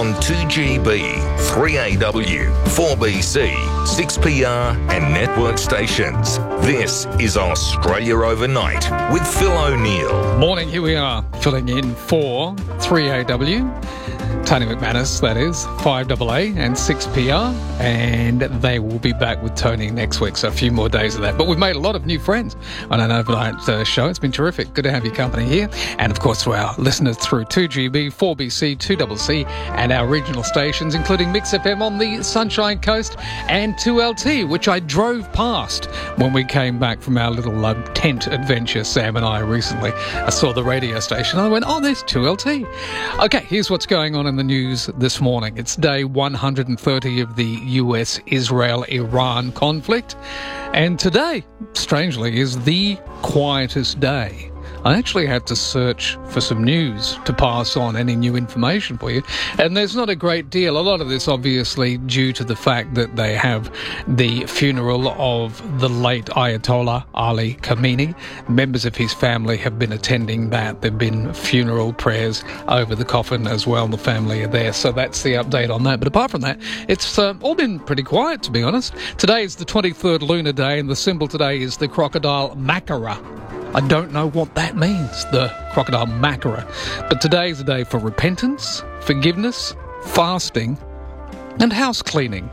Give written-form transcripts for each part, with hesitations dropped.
on 2GB, 3AW, 4BC, 6PR and network stations. This is Australia Overnight with Phil O'Neill. Morning, here we are, filling in for 3AW. Tony McManus, that is, 5AA and 6PR, and they will be back with Tony next week, so a few more days of that. But we've made a lot of new friends on an overnight show. It's been terrific. Good to have your company here. And, of course, to our listeners through 2GB, 4BC, 2CC, and our regional stations, including Mix FM on the Sunshine Coast and 2LT, which I drove past when we came back from our little tent adventure, Sam and I, recently. I saw the radio station and I went, oh, there's 2LT. Okay, here's what's going on in the news this morning. It's day 130 of the US-Israel-Iran conflict, and today, strangely, is the quietest day. I actually had to search for some news to pass on any new information for you, and there's not a great deal. A lot of this obviously due to the fact that they have the funeral of the late Ayatollah Ali Khamenei. Members of his family have been attending that. There have been funeral prayers over the coffin as well. The family are there, so that's the update on that. But apart from that, it's all been pretty quiet, to be honest. Today is the 23rd lunar day, and the symbol today is the crocodile Makara. I don't know what that means, the crocodile Makara. But today is a day for repentance, forgiveness, fasting, and house cleaning.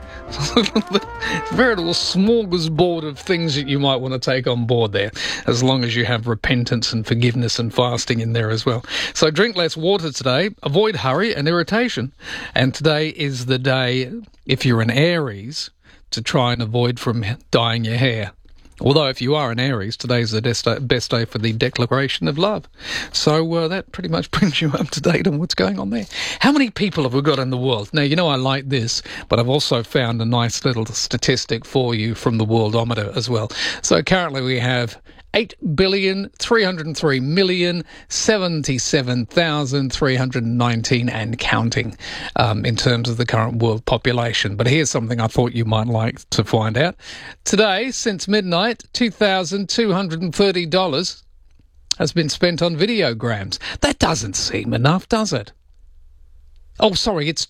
Veritable smorgasbord of things that you might want to take on board there, as long as you have repentance and forgiveness and fasting in there as well. So drink less water today, avoid hurry and irritation. And today is the day, if you're an Aries, to try and avoid from dyeing your hair. Although if you are an Aries, today's the best day for the declaration of love. So that pretty much brings you up to date on what's going on there. How many people have we got in the world? Now, you know I like this, but I've also found a nice little statistic for you from the Worldometer as well. So currently we have 8,303,077,319 and counting in terms of the current world population. But here's something I thought you might like to find out. Today, since midnight, $2,230 has been spent on videograms. That doesn't seem enough, does it? Oh, sorry, it's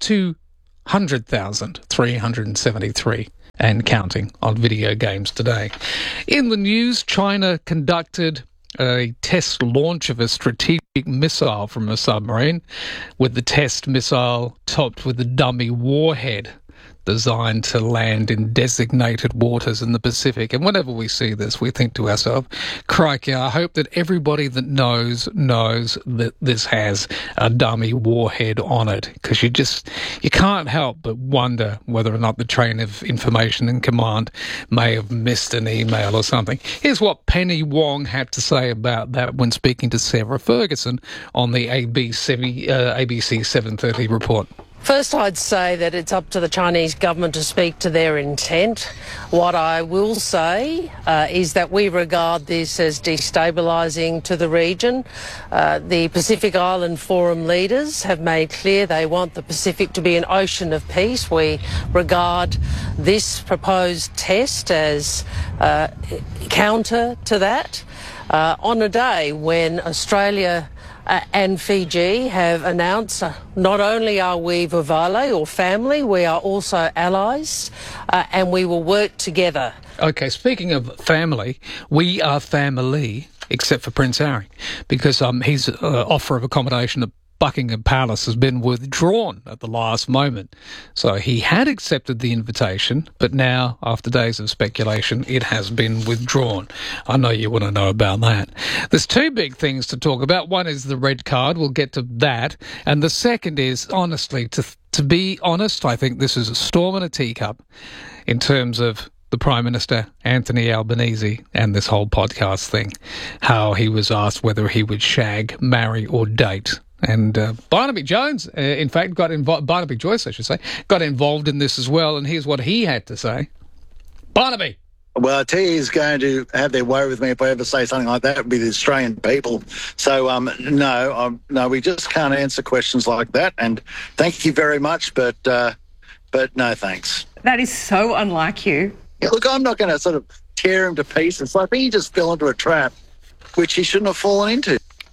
200,373 and counting on video games today. In the news, China conducted a test launch of a strategic missile from a submarine, with the test missile topped with a dummy warhead designed to land in designated waters in the Pacific. And whenever we see this, we think to ourselves, crikey, I hope that everybody that knows that this has a dummy warhead on it, because you can't help but wonder whether or not the train of information and command may have missed an email or something. Here's what Penny Wong had to say about that when speaking to Sarah Ferguson on the ABC 7:30 report. First, I'd say that it's up to the Chinese government to speak to their intent. What I will say is that we regard this as destabilising to the region. The Pacific Island Forum leaders have made clear they want the Pacific to be an ocean of peace. We regard this proposed test as counter to that. On a day when Australia and Fiji have announced not only are we Vavale or family, we are also allies, and we will work together. Okay, speaking of family, we are family, except for Prince Harry, because his offer of accommodation at Buckingham Palace has been withdrawn at the last moment. So he had accepted the invitation, but now, after days of speculation, it has been withdrawn. I know you want to know about that. There's two big things to talk about. One is the red card. We'll get to that. And the second is, honestly, to be honest, I think this is a storm in a teacup in terms of the Prime Minister, Anthony Albanese, and this whole podcast thing. How he was asked whether he would shag, marry, or date. And Barnaby Jones, in fact, Barnaby Joyce, I should say, got involved in this as well. And here's what he had to say. Barnaby. Well, I tell you, he's going to have their way with me if I ever say something like that with the Australian people. So, no, we just can't answer questions like that. And thank you very much, but no thanks. That is so unlike you. Yeah, look, I'm not going to sort of tear him to pieces. I think he just fell into a trap which he shouldn't have fallen into.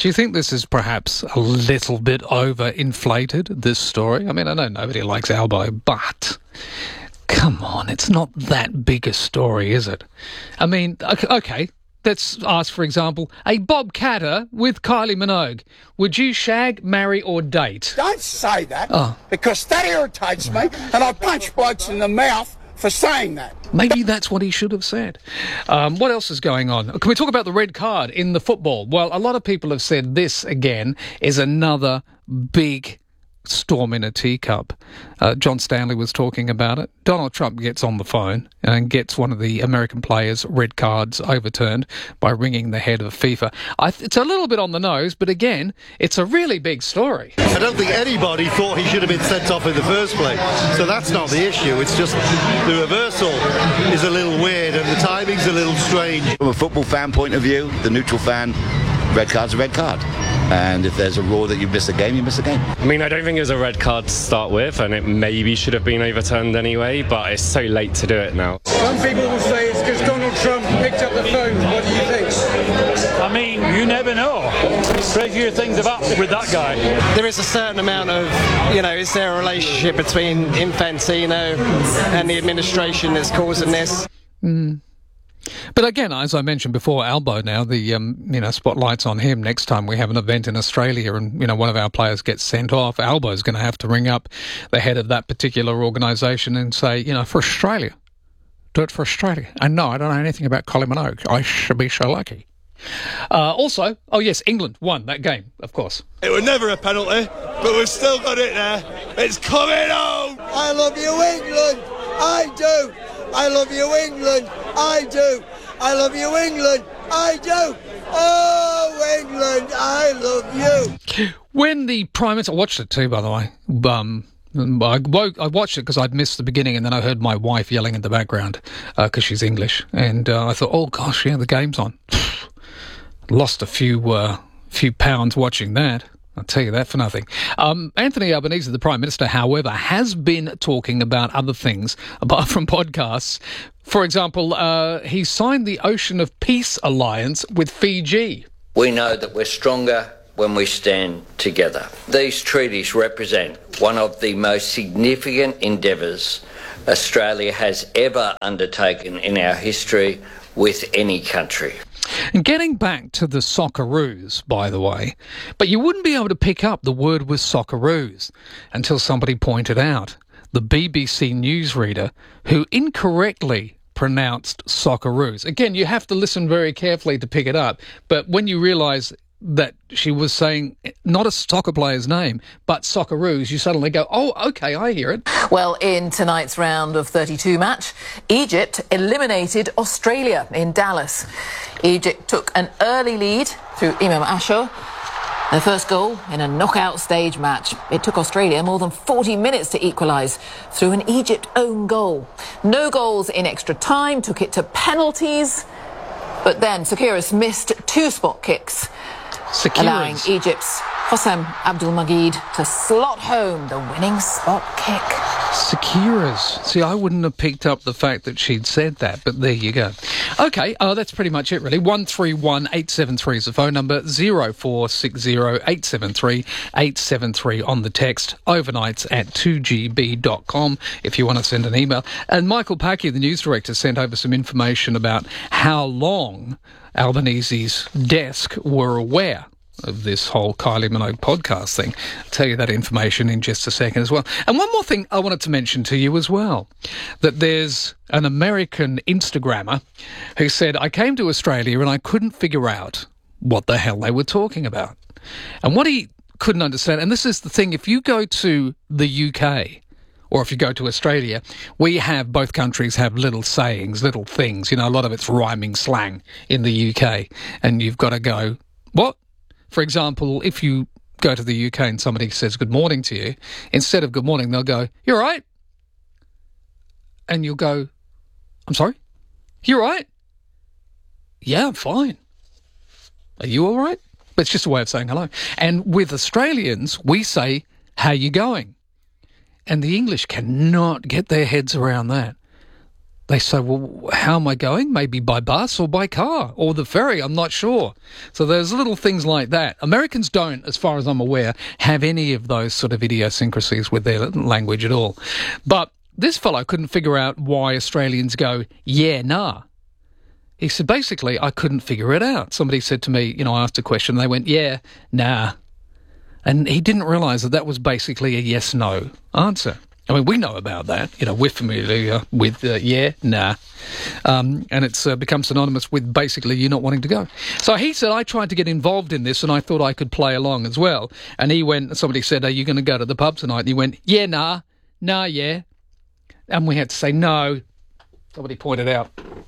Do you think this is perhaps a little bit overinflated, this story? I mean, I know nobody likes Albo, but come on, it's not that big a story, is it? I mean, okay, let's ask, for example, a Bob Catter with Kylie Minogue. Would you shag, marry or date? Don't say that, because that irritates me, and I punch blokes in the mouth for saying that. Maybe that's what he should have said. What else is going on? Can we talk about the red card in the football? Well, a lot of people have said this, again, is another big storm in a teacup. John Stanley was talking about it. Donald Trump gets on the phone and gets one of the American players' red cards overturned by ringing the head of FIFA. It's a little bit on the nose, but again, it's a really big story. I don't think anybody thought he should have been sent off in the first place. So that's not the issue. It's just the reversal is a little weird and the timing's a little strange. From a football fan point of view, the neutral fan, red card's a red card. And if there's a rule that you miss a game, you miss a game. I mean, I don't think it was a red card to start with, and it maybe should have been overturned anyway, but it's so late to do it now. Some people will say it's because Donald Trump picked up the phone. What do you think? I mean, you never know. Crazier things have happened with that guy. There is a certain amount of, is there a relationship between Infantino and the administration that's causing this? But again, as I mentioned before, Albo now, the spotlight's on him. Next time we have an event in Australia and, one of our players gets sent off, Albo's going to have to ring up the head of that particular organisation and say, for Australia, do it for Australia. And no, I don't know anything about Kylie Minogue. I should be so lucky. Also, England won that game, of course. It was never a penalty, but we've still got it there. It's coming home! I love you, England! I do! I love you, England! I do! I love you, England! I do! Oh, England, I love you! When the Prime Minister... I watched it too, by the way. I watched it because I'd missed the beginning and then I heard my wife yelling in the background because she's English. And I thought, oh, gosh, the game's on. Lost a few pounds watching that. I'll tell you that for nothing. Anthony Albanese, the Prime Minister, however, has been talking about other things apart from podcasts. For example, he signed the Ocean of Peace Alliance with Fiji. We know that we're stronger when we stand together. These treaties represent one of the most significant endeavours Australia has ever undertaken in our history with any country. And getting back to the Socceroos, by the way, but you wouldn't be able to pick up the word was Socceroos until somebody pointed out the BBC newsreader who incorrectly pronounced Socceroos. Again, you have to listen very carefully to pick it up, but when you realise that she was saying not a soccer player's name, but Socceroos, you suddenly go, oh, OK, I hear it. Well, in tonight's round of 32 match, Egypt eliminated Australia in Dallas. Egypt took an early lead through Imam Ashour, their first goal in a knockout stage match. It took Australia more than 40 minutes to equalise through an Egypt own goal. No goals in extra time, took it to penalties, but then Sakiris missed 2 spot kicks, allowing Egypt's Hossam Abdelmajid to slot home the winning spot kick. Sakiras. See, I wouldn't have picked up the fact that she'd said that, but there you go. OK, that's pretty much it, really. 131873 is the phone number, 0460 873 873 on the text, overnights at 2gb.com if you want to send an email. And Michael Packy, the news director, sent over some information about how long Albanese's desk were aware of this whole Kylie Minogue podcast thing. I'll tell you that information in just a second as well. And one more thing I wanted to mention to you as well, that there's an American Instagrammer who said, I came to Australia and I couldn't figure out what the hell they were talking about. And what he couldn't understand, and this is the thing, if you go to the UK or if you go to Australia, both countries have little sayings, little things, a lot of it's rhyming slang in the UK. And you've got to go, what? For example, if you go to the UK and somebody says good morning to you, instead of good morning, they'll go, you all right? And you'll go, I'm sorry? You all right? Yeah, I'm fine. Are you all right? But it's just a way of saying hello. And with Australians, we say, how you going? And the English cannot get their heads around that. They say, well, how am I going? Maybe by bus or by car or the ferry. I'm not sure. So there's little things like that. Americans don't, as far as I'm aware, have any of those sort of idiosyncrasies with their language at all. But this fellow couldn't figure out why Australians go, yeah, nah. He said, basically, I couldn't figure it out. Somebody said to me, I asked a question, they went, yeah, nah. And he didn't realise that was basically a yes-no answer. I mean, we know about that. We're familiar with yeah, nah. And it's become synonymous with basically you not wanting to go. So he said, I tried to get involved in this and I thought I could play along as well. And he went, somebody said, are you going to go to the pub tonight? And he went, yeah, nah, yeah. And we had to say, no. Somebody pointed out.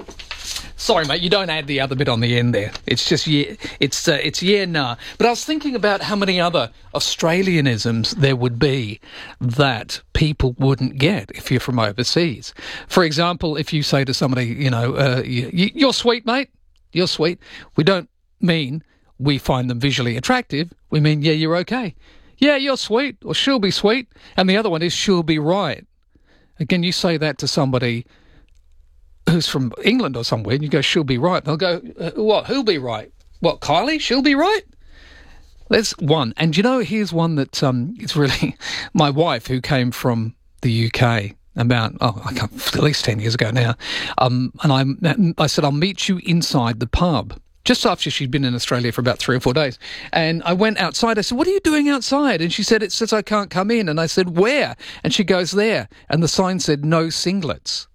Sorry, mate, you don't add the other bit on the end there. It's just yeah, it's yeah, nah. But I was thinking about how many other Australianisms there would be that people wouldn't get if you're from overseas. For example, if you say to somebody, you're sweet, mate, you're sweet. We don't mean we find them visually attractive. We mean, yeah, you're okay. Yeah, you're sweet, or she'll be sweet. And the other one is she'll be right. Again, you say that to somebody who's from England or somewhere, and you go, she'll be right. They'll go, what, who'll be right? What, Kylie? She'll be right? There's one. And here's one that it's really my wife, who came from the UK about, at least 10 years ago now, and I said, I'll meet you inside the pub, just after she'd been in Australia for about 3 or 4 days. And I went outside. I said, what are you doing outside? And she said, it says I can't come in. And I said, where? And she goes, there. And the sign said, no singlets.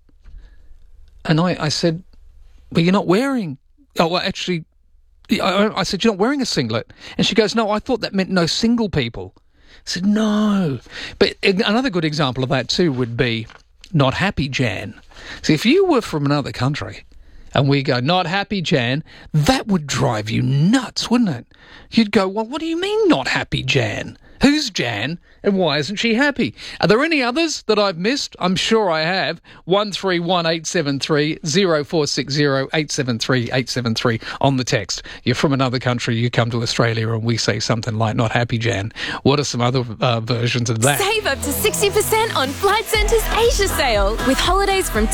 And I said, well, you're not wearing... Oh, well, actually, I said, you're not wearing a singlet. And she goes, no, I thought that meant no single people. I said, no. But another good example of that too would be not happy Jan. See, if you were from another country and we go, not happy Jan, that would drive you nuts, wouldn't it? You'd go, well, what do you mean not happy Jan? Who's Jan and why isn't she happy? Are there any others that I've missed? I'm sure I have. 131873 0460 873 873 on the text. You're from another country, you come to Australia and we say something like not happy Jan. What are some other versions of that? Save up to 60% on Flight Centre's Asia sale with holidays from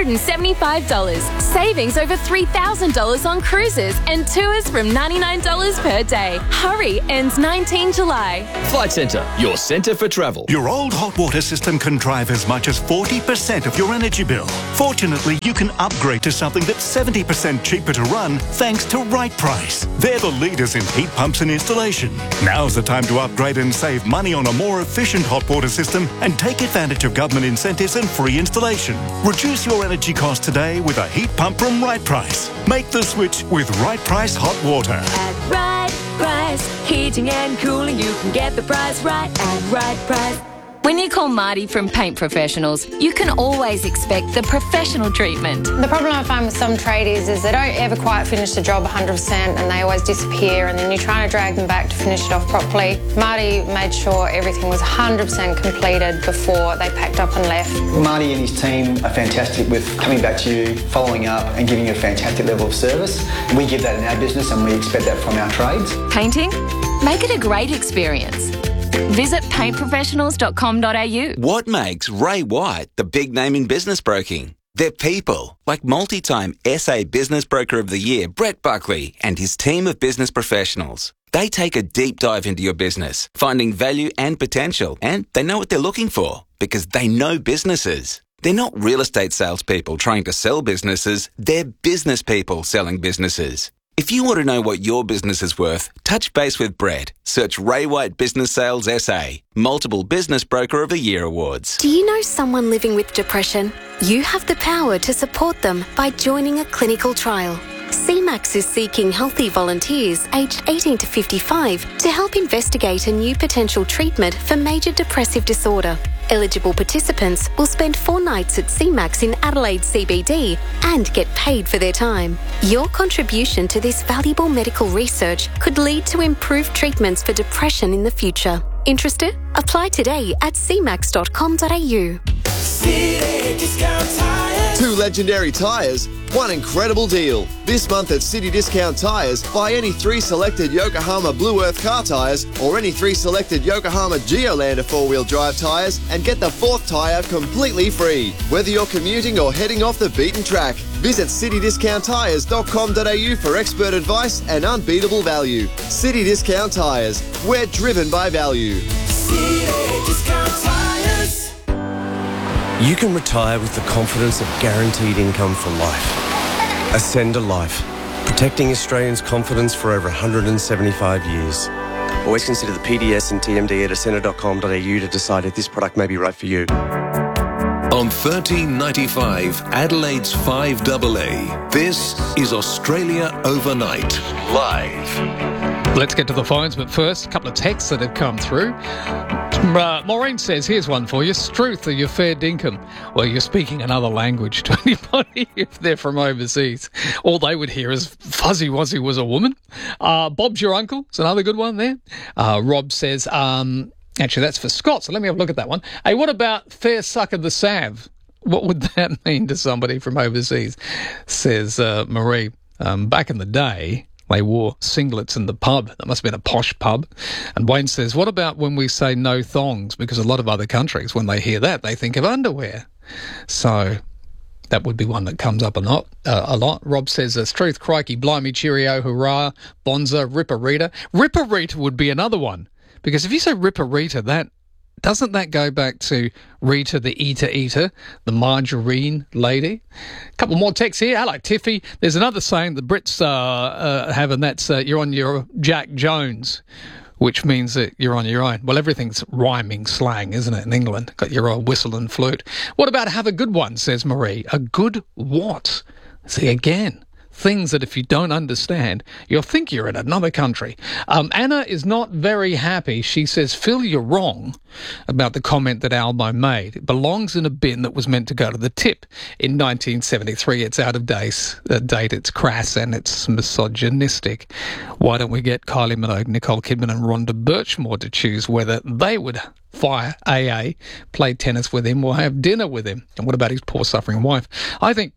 $275. Savings over $3,000 on cruises and tours from $99 per day. Hurry, ends 19 July. Flight Centre, your centre for travel. Your old hot water system can drive as much as 40% of your energy bill. Fortunately, you can upgrade to something that's 70% cheaper to run thanks to Right Price. They're the leaders in heat pumps and installation. Now's the time to upgrade and save money on a more efficient hot water system and take advantage of government incentives and free installation. Reduce your energy costs today with a heat pump from Right Price. Make the switch with Right Price Hot Water. At Right Price, heating and cooling, you can get the price right at Right Price. When you call Marty from Paint Professionals, you can always expect the professional treatment. The problem I find with some tradies is they don't ever quite finish the job 100% and they always disappear, and then you're trying to drag them back to finish it off properly. Marty made sure everything was 100% completed before they packed up and left. Marty and his team are fantastic with coming back to you, following up and giving you a fantastic level of service. We give that in our business and we expect that from our trades. Painting? Make it a great experience. Visit paintprofessionals.com.au. What makes Ray White the big name in business broking? They're people like multi-time SA Business Broker of the Year, Brett Buckley, and his team of business professionals. They take a deep dive into your business, finding value and potential, and they know what they're looking for because they know businesses. They're not real estate salespeople trying to sell businesses, they're business people selling businesses. If you want to know what your business is worth, touch base with Brett. Search Ray White Business Sales SA. Multiple Business Broker of the Year awards. Do you know someone living with depression? You have the power to support them by joining a clinical trial. CMAX is seeking healthy volunteers aged 18 to 55 to help investigate a new potential treatment for major depressive disorder. Eligible participants will spend 4 nights at CMAX in Adelaide CBD and get paid for their time. Your contribution to this valuable medical research could lead to improved treatments for depression in the future. Interested? Apply today at cmax.com.au. Two legendary tyres, one incredible deal. This month at City Discount Tyres, buy any 3 selected Yokohama Blue Earth car tyres or any 3 selected Yokohama Geolander 4-wheel drive tyres and get the 4th tyre completely free. Whether you're commuting or heading off the beaten track, visit citydiscounttyres.com.au for expert advice and unbeatable value. City Discount Tyres. We're driven by value. City Discount Tyres. You can retire with the confidence of guaranteed income for life. Ascend a Life, protecting Australians' confidence for over 175 years. Always consider the PDS and TMD at ascender.com.au to decide if this product may be right for you. On 1395 Adelaide's 5AA, this is Australia Overnight, live. Let's get to the phones, but first, a couple of texts that have come through. Maureen says, here's one for you. Struth, are you fair dinkum? Well, you're speaking another language to anybody if they're from overseas. All they would hear is Fuzzy Wuzzy was a woman. Bob's your uncle. It's another good one there. Rob says, actually, that's for Scott, so let me have a look at that one. Hey, what about fair suck of the sav? What would that mean to somebody from overseas? Says Marie. Back in the day, they wore singlets in the pub. That must have been a posh pub. And Wayne says, what about when we say no thongs? Because a lot of other countries, when they hear that, they think of underwear. So that would be one that comes up a lot. Rob says, truth, crikey, blimey, cheerio, hurrah, bonza, ripperita. Ripperita would be another one. Because if you say ripperita, doesn't that go back to Rita the eater, the margarine lady? A couple more texts here. Hello, Tiffy. There's another saying the Brits have, and that's you're on your Jack Jones, which means that you're on your own. Well, everything's rhyming slang, isn't it, in England? Got your old whistle and flute. What about have a good one, says Marie. A good what? See, again, things that if you don't understand, you'll think you're in another country. Anna is not very happy. She says, Phil, you're wrong about the comment that Albo made. It belongs in a bin that was meant to go to the tip in 1973. It's out of date, it's crass, and it's misogynistic. Why don't we get Kylie Minogue, Nicole Kidman and Rhonda Birchmore to choose whether they would fire AA, play tennis with him, or have dinner with him? And what about his poor suffering wife? I think...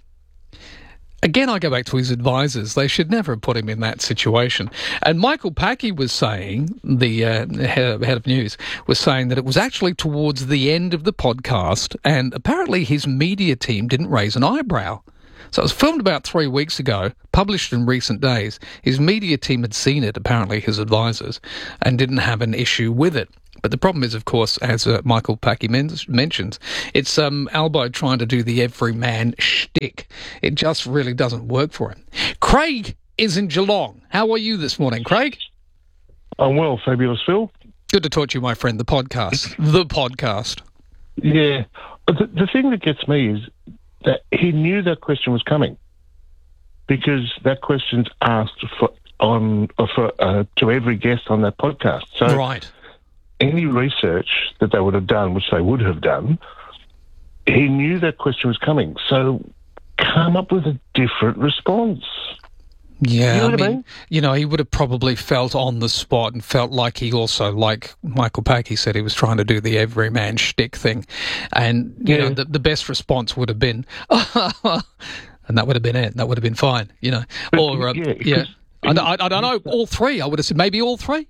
Again, I go back to his advisors. They should never have put him in that situation. And Michael Packey was saying, the head of news, was saying that it was actually towards the end of the podcast, and apparently his media team didn't raise an eyebrow. So it was filmed about 3 weeks ago, published in recent days. His media team had seen it, apparently his advisors, and didn't have an issue with it. But the problem is, of course, as Michael Packey mentions, it's Albo trying to do the everyman shtick. It just really doesn't work for him. Craig is in Geelong. How are you this morning, Craig? I'm well, fabulous, Phil. Good to talk to you, my friend. The podcast. The podcast. Yeah. The thing that gets me is that he knew that question was coming because that question's asked to every guest on that podcast. So right. Any research that they would have done, which they would have done, he knew that question was coming. So come up with a different response. Yeah, you know what I mean? You know, he would have probably felt on the spot and felt like he also, like Michael Packey said, he was trying to do the everyman shtick thing. And, you know, the best response would have been, and that would have been it. That would have been fine, you know. But, or, I don't know, all three. I would have said maybe all three.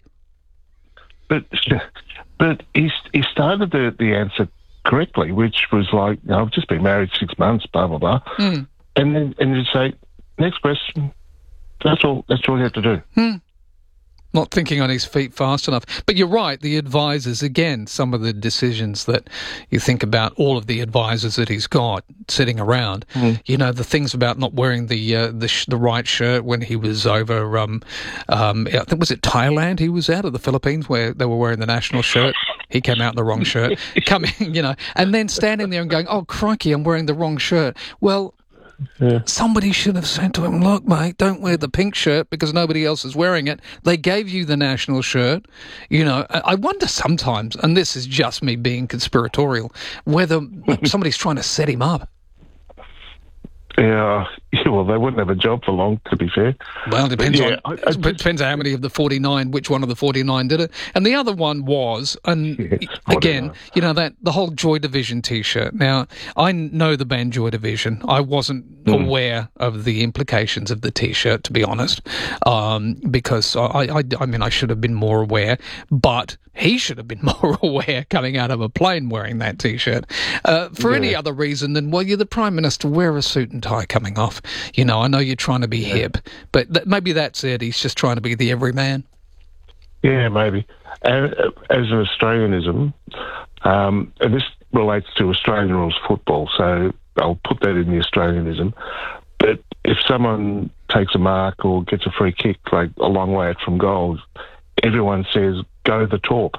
But he started the answer correctly, which was like, you know, I've just been married 6 months, blah, blah, blah. Mm. And you say, next question. That's all you have to do. Not thinking on his feet fast enough. But you're right, the advisors, again, some of the decisions that you think about, all of the advisors that he's got sitting around, you know, the things about not wearing the right shirt when he was over, I think, was it Thailand he was out, or the Philippines, where they were wearing the national shirt? He came out in the wrong shirt. Coming, you know, and then standing there and going, oh, crikey, I'm wearing the wrong shirt. Well... Yeah. Somebody should have said to him, look, mate, don't wear the pink shirt because nobody else is wearing it. They gave you the national shirt. You know, I wonder sometimes, and this is just me being conspiratorial, whether somebody's trying to set him up. Yeah, Yeah, well, they wouldn't have a job for long, to be fair. Well, it depends depends on how many of the 49, which one of the 49 did it. And the other one was, and again, you know, that the whole Joy Division T-shirt. Now, I know the band Joy Division. I wasn't aware of the implications of the T-shirt, to be honest, because I mean, I should have been more aware, but he should have been more aware coming out of a plane wearing that T-shirt. For any other reason than, well, you're the Prime Minister, wear a suit and tie coming off. You know, I know you're trying to be hip, but maybe that's it. He's just trying to be the everyman. Yeah, maybe. And as an Australianism, and this relates to Australian rules football, so I'll put that in the Australianism. But if someone takes a mark or gets a free kick, like a long way out from goal, everyone says, "Go the Torp."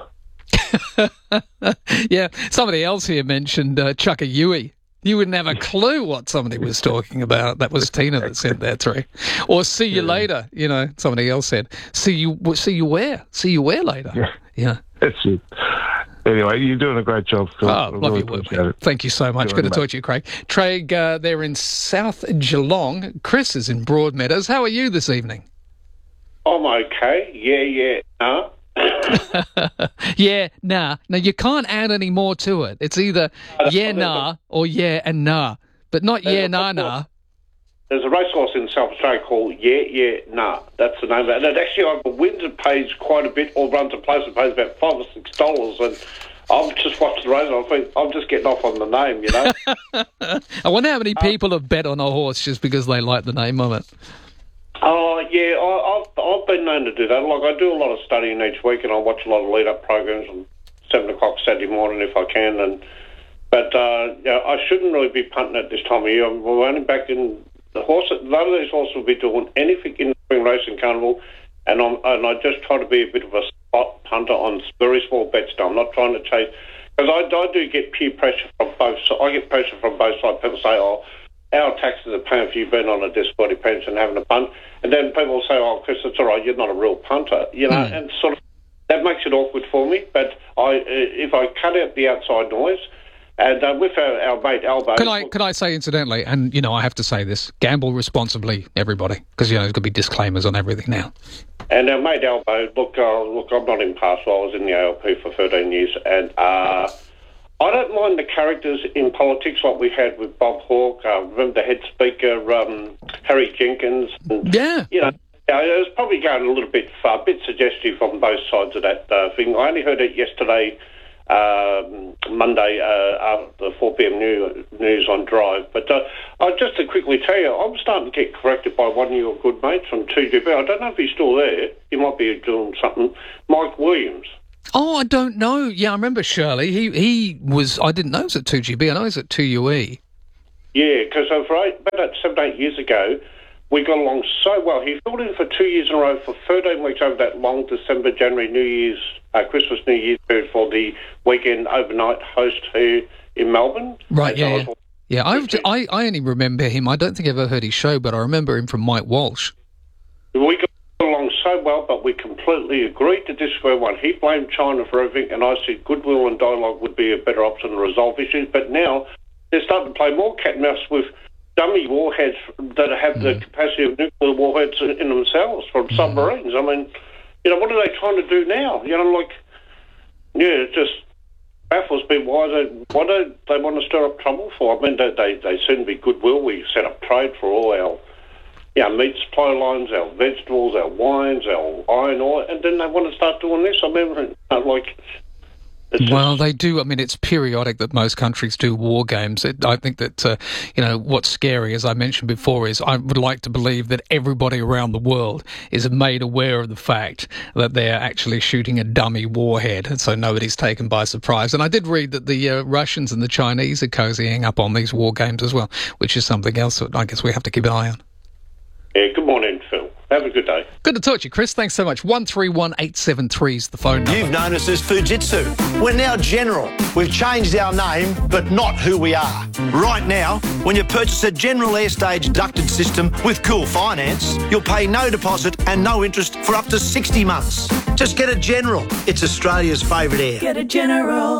Yeah, somebody else here mentioned Chuck-a-Yui. You wouldn't have a clue what somebody was talking about. That was Tina that said that, Tree. Or see you later, you know, somebody else said. See you where later. Yeah. That's it. Anyway, you're doing a great job, Phil. Love your work, mate. Thank you so much. Good to talk to you, Craig. Craig, they're in South Geelong. Chris is in Broadmeadows. How are you this evening? I'm okay. Yeah, nah. Yeah, nah. Now, you can't add any more to it. It's either yeah, nah, or yeah and nah, but not yeah, nah. There's a racehorse in South Australia called Yeah, Nah. That's the name of it. And it actually either wins and pays quite a bit or runs a place and pays about $5 or $6. And I've just watched the race and I think I'm just getting off on the name, you know. I wonder how many people have bet on a horse just because they like the name of it. Oh, yeah, I've been known to do that. Like, I do a lot of studying each week and I watch a lot of lead-up programs on 7 o'clock Saturday morning if I can. But I shouldn't really be punting at this time of year. We're only back in the horse. None of these horses will be doing anything in the spring racing carnival, and I just try to be a bit of a spot punter on very small bets now. I'm not trying to chase, because I do get peer pressure from both sides. I get pressure from both sides. People say, oh, our taxes are paying for you being on a disability pension having a punt. And then people say, oh, Chris, it's all right, you're not a real punter. You know, and sort of that makes it awkward for me. But if I cut out the outside noise, and with our mate Albo... Could I say, incidentally, and, you know, I have to say this, gamble responsibly, everybody, because, you know, there's going to be disclaimers on everything now. And our mate Albo, look, I'm not in Pastoral. I was in the ALP for 13 years, and I don't mind the characters in politics like we had with Bob Hawke. Remember the head speaker, Harry Jenkins? And, yeah. You know, it was probably going a little bit far, a bit suggestive on both sides of that thing. I only heard it yesterday, Monday, after the 4 p.m. news on Drive. But just to quickly tell you, I'm starting to get corrected by one of your good mates from 2GB. I don't know if he's still there. He might be doing something. Mike Williams. Oh, I don't know. Yeah, I remember Shirley. He was, I didn't know he was at 2GB. I know he's at 2UE. Yeah, because about 7-8 years ago, we got along so well. He filled in for 2 years in a row for 13 weeks over that long December, January, New Year's, Christmas, New Year's period for the weekend overnight host here in Melbourne. Right, yeah. I only remember him. I don't think I ever heard his show, but I remember him from Mike Walsh. We got along so well, but we completely agreed to disagree. One, he blamed China for everything, and I said goodwill and dialogue would be a better option to resolve issues. But now they're starting to play more cat and mouse with dummy warheads that have the capacity of nuclear warheads in themselves from submarines. I mean, you know, what are they trying to do now? You know, like, yeah, it just baffles me why do they want to stir up trouble for? I mean, they seem to be goodwill. We set up trade for all our meat supply lines, our vegetables, our wines, our iron ore, and then they want to start doing this. I mean, like... Well, they do. I mean, it's periodic that most countries do war games. I think that, what's scary, as I mentioned before, is I would like to believe that everybody around the world is made aware of the fact that they're actually shooting a dummy warhead, and so nobody's taken by surprise. And I did read that the Russians and the Chinese are cozying up on these war games as well, which is something else that I guess we have to keep an eye on. Yeah, good morning, Phil. Have a good day. Good to talk to you, Chris. Thanks so much. 131873 is the phone number. You've known us as Fujitsu. We're now General. We've changed our name, but not who we are. Right now, when you purchase a General Airstage ducted system with Cool Finance, you'll pay no deposit and no interest for up to 60 months. Just get a General. It's Australia's favourite air. Get a General.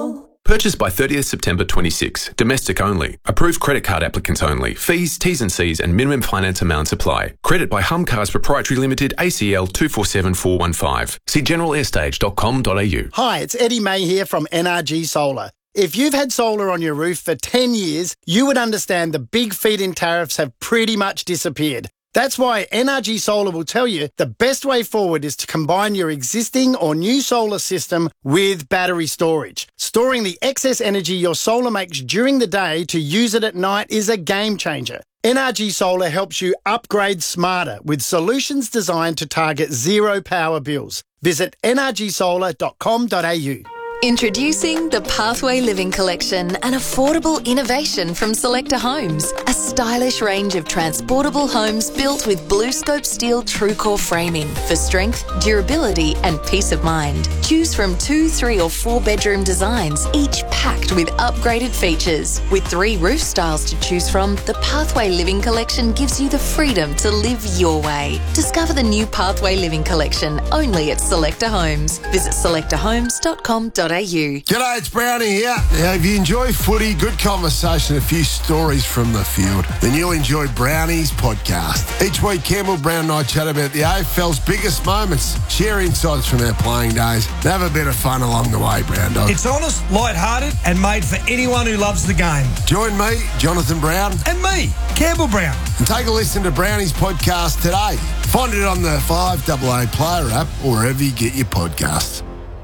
Purchased by 30th September 26. Domestic only. Approved credit card applicants only. Fees, T's and C's and minimum finance amounts apply. Credit by Hum Cars Proprietary Limited, ACL 247415. See generalairStage.com.au. Hi, it's Eddie May here from NRG Solar. If you've had solar on your roof for 10 years, you would understand the big feed-in tariffs have pretty much disappeared. That's why NRG Solar will tell you the best way forward is to combine your existing or new solar system with battery storage. Storing the excess energy your solar makes during the day to use it at night is a game changer. NRG Solar helps you upgrade smarter with solutions designed to target zero power bills. Visit nrgsolar.com.au. Introducing the Pathway Living Collection, an affordable innovation from Selector Homes. A stylish range of transportable homes built with BlueScope steel TrueCore framing for strength, durability and peace of mind. Choose from 2, 3 or 4 bedroom designs, each packed with upgraded features. With 3 roof styles to choose from, the Pathway Living Collection gives you the freedom to live your way. Discover the new Pathway Living Collection only at Selector Homes. Visit selectorhomes.com.au. G'day, it's Brownie here. Now, if you enjoy footy, good conversation, a few stories from the field, then you'll enjoy Brownie's podcast. Each week, Campbell, Brown and I chat about the AFL's biggest moments, share insights from our playing days, and have a bit of fun along the way, Brown Dog. It's honest, light-hearted and made for anyone who loves the game. Join me, Jonathan Brown. And me, Campbell Brown. And take a listen to Brownie's podcast today. Find it on the 5AA Player app or wherever you get your podcasts.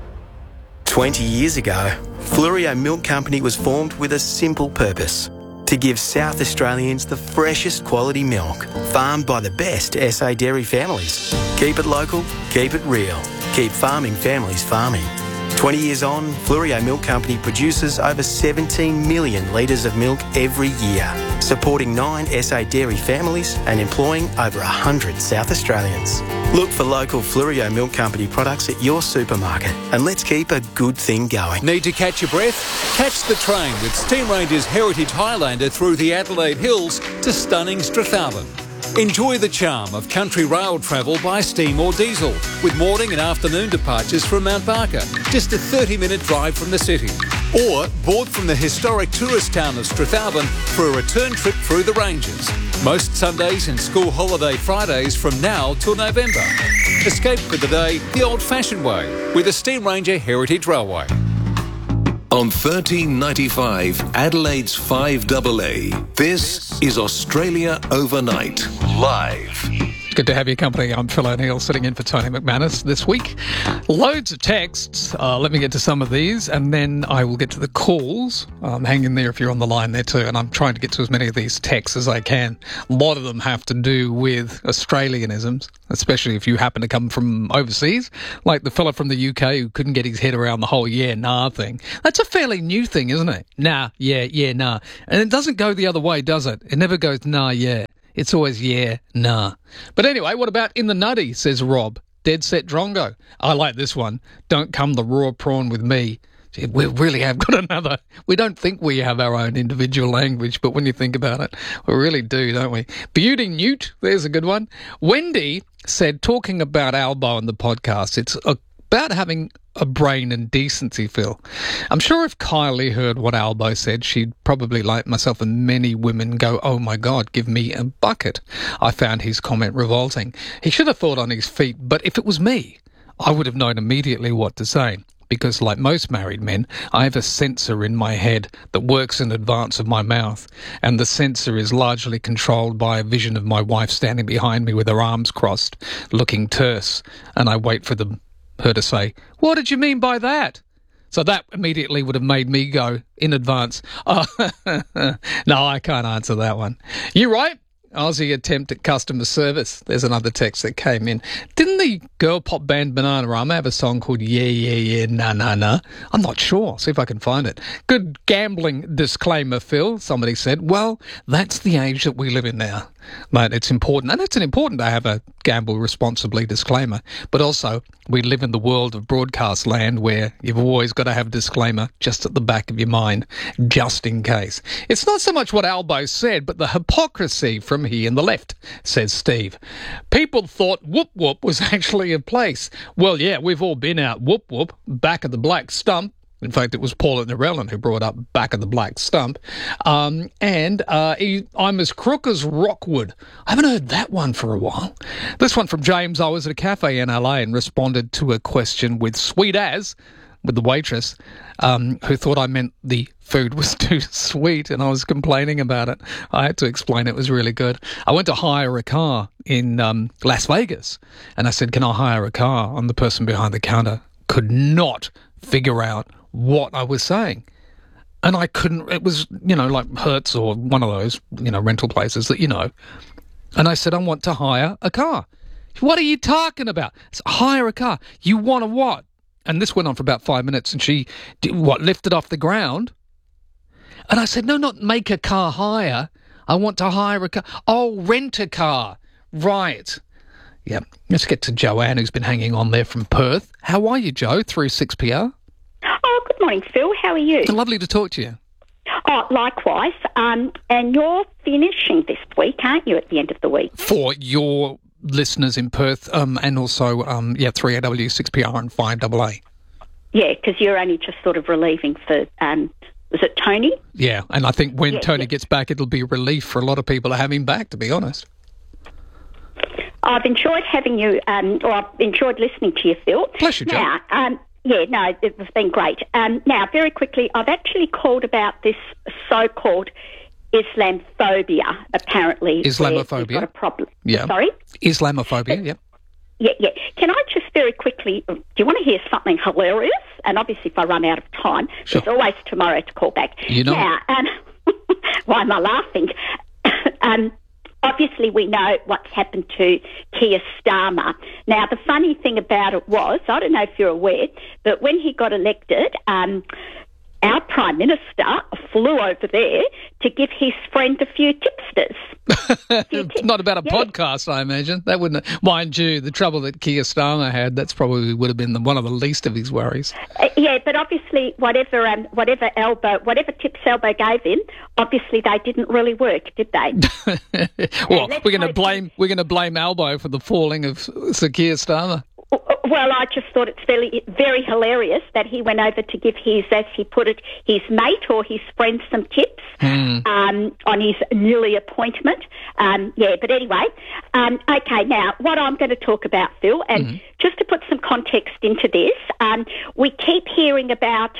20 years ago, Fluorio Milk Company was formed with a simple purpose: to give South Australians the freshest quality milk, farmed by the best SA dairy families. Keep it local, keep it real, keep farming families farming. 20 years on, Fluorio Milk Company produces over 17 million litres of milk every year, supporting 9 SA dairy families and employing over 100 South Australians. Look for local Fluorio Milk Company products at your supermarket and let's keep a good thing going. Need to catch your breath? Catch the train with Steam Ranger's Heritage Highlander through the Adelaide Hills to stunning Strathalbyn. Enjoy the charm of country rail travel by steam or diesel, with morning and afternoon departures from Mount Barker, just a 30-minute drive from the city. Or board from the historic tourist town of Strathalbyn for a return trip through the ranges. Most Sundays and school holiday Fridays from now till November. Escape for the day the old-fashioned way with the Steam Ranger Heritage Railway. On 1395 Adelaide's 5AA, this is Australia Overnight, live. Good to have your company. I'm Phil O'Neill, sitting in for Tony McManus this week. Loads of texts. Let me get to some of these, and then I will get to the calls. Hang in there if you're on the line there too, and I'm trying to get to as many of these texts as I can. A lot of them have to do with Australianisms, especially if you happen to come from overseas, like the fella from the UK who couldn't get his head around the whole yeah, nah thing. That's a fairly new thing, isn't it? Nah, yeah, nah. And it doesn't go the other way, does it? It never goes nah, yeah. It's always yeah, nah. But anyway, what about in the nutty, says Rob. Dead set drongo. I like this one. Don't come the raw prawn with me. Gee, we really have got another. We don't think we have our own individual language, but when you think about it, we really do, don't we? Beauty Newt, there's a good one. Wendy said, talking about Albo on the podcast, it's about having a brain and decency, Phil. I'm sure if Kylie heard what Albo said, she'd probably, like myself and many women, go, oh my God, give me a bucket. I found his comment revolting. He should have thought on his feet, but if it was me, I would have known immediately what to say. Because like most married men, I have a sensor in my head that works in advance of my mouth, and the sensor is largely controlled by a vision of my wife standing behind me with her arms crossed, looking terse, and I wait for her to say, what did you mean by that? So that immediately would have made me go in advance, oh, no, I can't answer that one. You right? Aussie attempt at customer service. There's another text that came in. Didn't the girl pop band Bananarama have a song called Yeah, Nah? I'm not sure. See if I can find it. Good gambling disclaimer, Phil, somebody said. Well, that's the age that we live in now. But it's important, and it's important to have a gamble responsibly disclaimer, but also we live in the world of broadcast land where you've always got to have a disclaimer just at the back of your mind, just in case. It's not so much what Albo said, but the hypocrisy from he and the left, says Steve. People thought Whoop Whoop was actually a place. Well, yeah, we've all been out Whoop Whoop, back of the Black Stump, In fact, it was Paula Narellan who brought up Back of the Black Stump. I'm as crook as Rockwood. I haven't heard that one for a while. This one from James. I was at a cafe in LA and responded to a question with sweet as, with the waitress, who thought I meant the food was too sweet and I was complaining about it. I had to explain it was really good. I went to hire a car in Las Vegas and I said, can I hire a car? And the person behind the counter could not figure out what I was saying. And I couldn't, it was, like Hertz or one of those, rental places that And I said, I want to hire a car. What are you talking about? I said, hire a car. You want to what? And this went on for about 5 minutes and she, lifted off the ground? And I said, no, not make a car hire. I want to hire a car. Oh, rent a car. Right. Yeah. Let's get to Joanne, who's been hanging on there from Perth. How are you, Jo, through 6PR? Oh, good morning, Phil. How are you? Lovely to talk to you. Oh, likewise. And you're finishing this week, aren't you, at the end of the week? For your listeners in Perth and also, 3AW, 6PR and 5AA. Yeah, because you're only just sort of relieving for, was it Tony? Yeah, and I think when Tony gets back, it'll be relief for a lot of people to have him back, to be honest. I've enjoyed having you, or I've enjoyed listening to you, Phil. Bless you, Jo. Now, it's been great. Now, very quickly, I've actually called about this so-called Islamophobia, apparently. Islamophobia? We've got a problem. Yeah. Sorry? Islamophobia, yeah. Yeah. Can I just very quickly, do you want to hear something hilarious? And obviously if I run out of time, sure. There's always tomorrow to call back. Now, why am I laughing? Obviously, we know what's happened to Keir Starmer. Now, the funny thing about it was, I don't know if you're aware, but when he got elected, our Prime Minister flew over there to give his friend a few tipsters. Not about a podcast, I imagine. That wouldn't, mind you, the trouble that Keir Starmer had, that's probably would have been one of the least of his worries. But obviously, whatever tips Albo gave him, obviously they didn't really work, did they? Well, we're going to blame Albo for the falling of Sir Keir Starmer. Well, I just thought it's very, very hilarious that he went over to give his, as he put it, his mate or his friend some tips on his newly appointment. But anyway, okay. Now, what I'm going to talk about, Phil, and just to put some context into this, we keep hearing about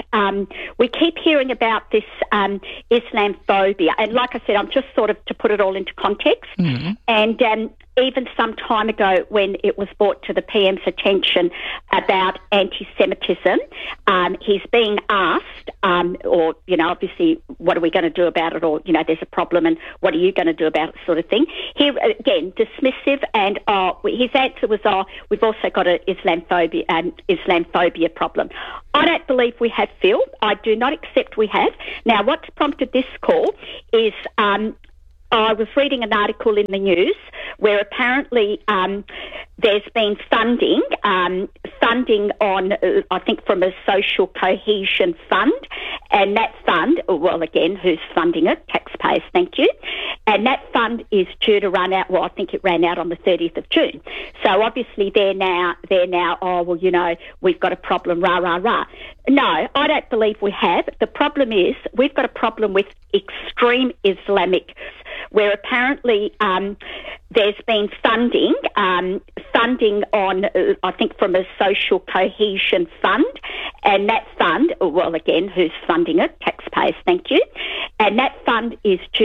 this Islamophobia, and like I said, I'm just sort of to put it all into context, and. Even some time ago when it was brought to the PM's attention about anti-Semitism, he's being asked, obviously, what are we going to do about it, or, there's a problem and what are you going to do about it sort of thing. He, again, dismissive, and his answer was, we've also got an Islamophobia problem. I don't believe we have, Phil. I do not accept we have. Now, what's prompted this call is... I was reading an article in the news where apparently there's been funding on, I think, from a social cohesion fund, and that fund, well, again, who's funding it? Taxpayers, thank you. And that fund is due to run out, well, I think it ran out on the 30th of June. So obviously they're now, we've got a problem, rah, rah, rah. No, I don't believe we have. The problem is we've got a problem with extreme Islamic, where apparently there's been funding on, I think, from a social cohesion fund, and that fund, well, again, who's funding it? Taxpayers, thank you. And that fund is due